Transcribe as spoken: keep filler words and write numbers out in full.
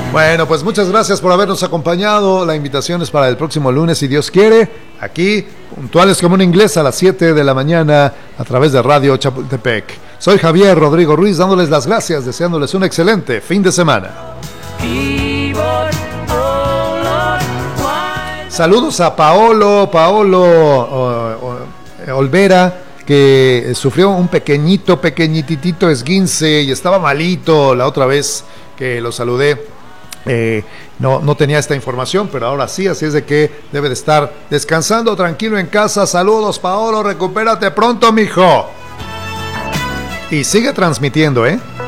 Bueno, pues muchas gracias por habernos acompañado. La invitación es para el próximo lunes, si Dios quiere, aquí, puntuales como un inglés, a las siete de la mañana, a través de Radio Chapultepec. Soy Javier Rodrigo Ruiz, dándoles las gracias, deseándoles un excelente fin de semana. Saludos a Paolo, Paolo o, o, Olvera, que sufrió un pequeñito, pequeñitito esguince y estaba malito la otra vez que lo saludé. Eh, no, no tenía esta información, pero ahora sí, así es de que debe de estar descansando tranquilo en casa. Saludos, Paolo, recupérate pronto, mijo. Y sigue transmitiendo, ¿eh?